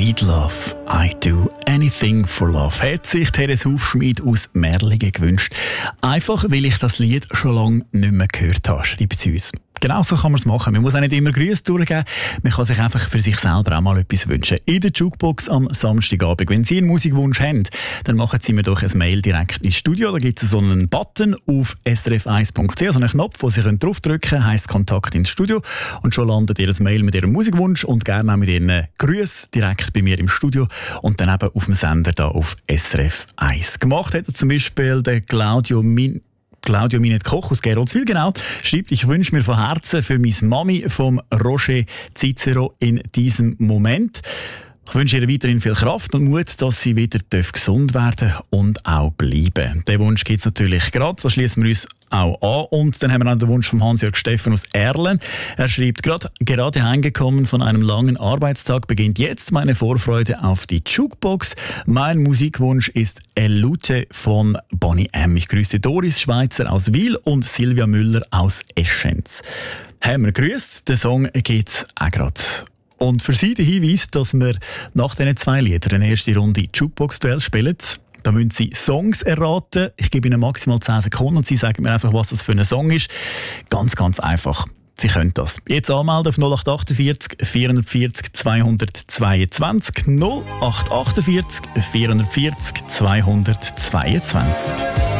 Meatloaf, I do anything for love, hat sich Therese Hufschmid aus Merlingen gewünscht. Einfach, weil ich das Lied schon lange nicht mehr gehört habe, schreibt sie uns. Genau so kann man es machen. Man muss auch nicht immer Grüße durchgeben. Man kann sich einfach für sich selber auch mal etwas wünschen. In der Jukebox am Samstagabend. Wenn Sie einen Musikwunsch haben, dann machen Sie mir doch ein Mail direkt ins Studio. Da gibt es so einen Button auf srf1.ch, also einen Knopf, wo Sie draufdrücken können, heisst Kontakt ins Studio. Und schon landet Ihr Mail mit Ihrem Musikwunsch und gerne auch mit Ihren Grüßen direkt bei mir im Studio und dann eben auf dem Sender da auf SRF 1. Gemacht hat zum Beispiel der Claudio Minet Koch aus Geroldswil, genau, schreibt: Ich wünsche mir von Herzen für meine Mami vom Roger Cicero in diesem Moment. Ich wünsche ihr weiterhin viel Kraft und Mut, dass sie wieder gesund werden und auch bleiben. Den Wunsch gibt es natürlich gerade, da schließen wir uns auch an. Und dann haben wir noch den Wunsch von Hans-Jörg Steffen aus Erlen. Er schreibt: Gerade heimgekommen von einem langen Arbeitstag beginnt jetzt meine Vorfreude auf die Jukebox. Mein Musikwunsch ist El Lute von Boney M. Ich grüße Doris Schweizer aus Wil und Silvia Müller aus Eschenz. Haben wir gegrüßt, den Song gibt's auch gerade. Und für Sie der Hinweis, dass wir nach diesen 2 Liedern eine erste Runde Jukebox-Duell spielen. Da müssen Sie Songs erraten. Ich gebe Ihnen maximal 10 Sekunden und Sie sagen mir einfach, was das für ein Song ist. Ganz, ganz einfach. Sie können das. Jetzt anmelden auf 0848 440 222 0848 440 222.